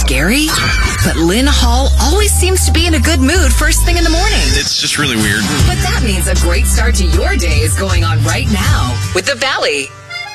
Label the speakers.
Speaker 1: scary? But Lynn Hall always seems to be in a good mood first thing in the morning.
Speaker 2: It's just really weird.
Speaker 1: But that means a great start to your day is going on right now with The Valley.